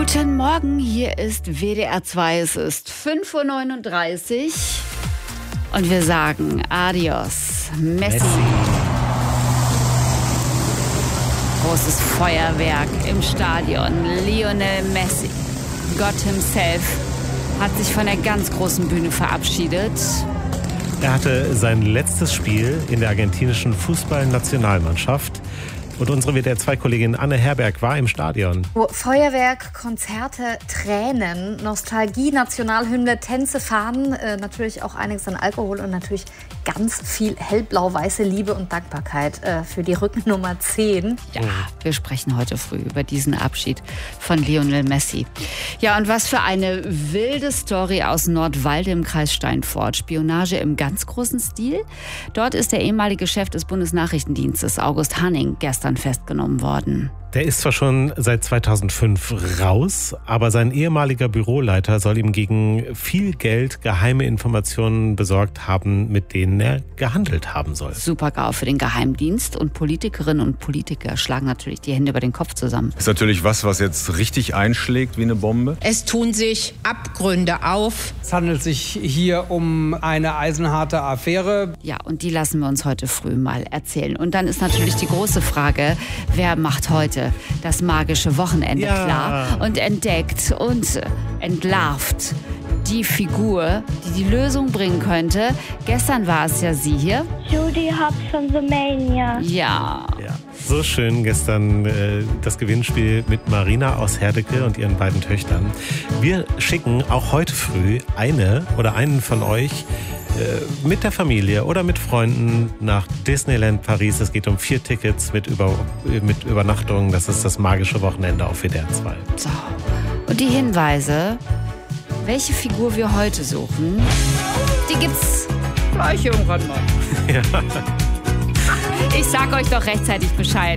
Guten Morgen, hier ist WDR 2, es ist 5:39 Uhr und wir sagen Adios, Messi. Großes Feuerwerk im Stadion, Lionel Messi, Gott himself, hat sich von der ganz großen Bühne verabschiedet. Er hatte sein letztes Spiel in der argentinischen Fußballnationalmannschaft. Und unsere WDR-2-Kollegin Anne Herberg war im Stadion. Feuerwerk, Konzerte, Tränen, Nostalgie, Nationalhymne, Tänze, Fahnen, natürlich auch einiges an Alkohol und natürlich ganz viel hellblau-weiße Liebe und Dankbarkeit für die Rückennummer 10. Ja, wir sprechen heute früh über diesen Abschied von Lionel Messi. Ja, und was für eine wilde Story aus Nordwalde im Kreis Steinfort. Spionage im ganz großen Stil. Dort ist der ehemalige Chef des Bundesnachrichtendienstes, August Hanning, gestern festgenommen worden. Der ist zwar schon seit 2005 raus, aber sein ehemaliger Büroleiter soll ihm gegen viel Geld geheime Informationen besorgt haben, mit denen er gehandelt haben soll. Super-GAU für den Geheimdienst und Politikerinnen und Politiker schlagen natürlich die Hände über den Kopf zusammen. Ist natürlich was jetzt richtig einschlägt wie eine Bombe. Es tun sich Abgründe auf. Es handelt sich hier um eine eisenharte Affäre. Ja, und die lassen wir uns heute früh mal erzählen. Und dann ist natürlich die große Frage, wer macht heute das magische Wochenende klar und entdeckt und entlarvt die Figur, die Lösung bringen könnte. Gestern war es ja sie hier. Judy Hopps von The Mania. Ja. So schön gestern das Gewinnspiel mit Marina aus Herdecke und ihren beiden Töchtern. Wir schicken auch heute früh eine oder einen von euch mit der Familie oder mit Freunden nach Disneyland Paris. Es geht um 4 Tickets mit Übernachtung. Das ist das magische Wochenende auf WDR 2. So. Und die Hinweise, welche Figur wir heute suchen, die gibt's gleich irgendwann mal. Ja. Ich sag euch doch rechtzeitig Bescheid.